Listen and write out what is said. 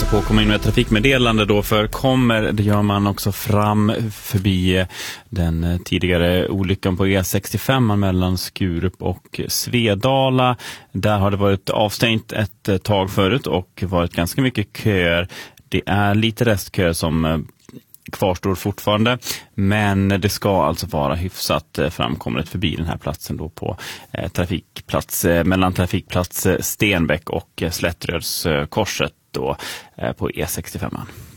passa på att komma in med ett trafikmeddelande då, för det gör man också fram förbi den tidigare olyckan på E65 mellan Skurup och Svedala. Där har det varit avstängt ett tag förut och varit ganska mycket köer. Det är lite restkö som kvarstår fortfarande, men det ska alltså vara hyfsat framkomligt förbi den här platsen då på trafikplats mellan trafikplats Stenbäck och Slättrödskorset då på E65.